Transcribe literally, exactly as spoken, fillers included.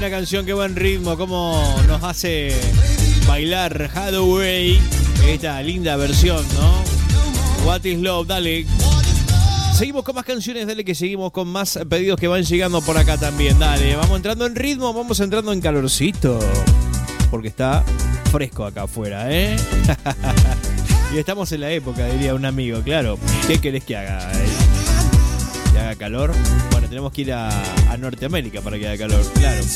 buena canción, qué buen ritmo, cómo nos hace bailar Hathaway. Esta linda versión, ¿no? What is Love, dale. Seguimos con más canciones, dale, que seguimos con más pedidos que van llegando por acá también, dale. Vamos entrando en ritmo, vamos entrando en calorcito. Porque está fresco acá afuera, ¿eh? Y estamos en la época, diría un amigo, claro. ¿Qué querés que haga? ¿Eh? ¿Que haga calor? Bueno, tenemos que ir a, a Norteamérica para que haga calor, claro.